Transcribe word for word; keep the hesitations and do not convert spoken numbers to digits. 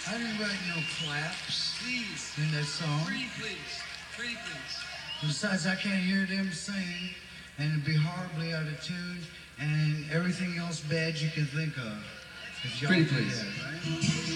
I didn't write no claps Please. in that song. Pretty please. Pretty please. Besides, I can't hear them sing, and it'd be horribly out of tune, and everything else bad you can think of. If y'all Pretty do please. that, right?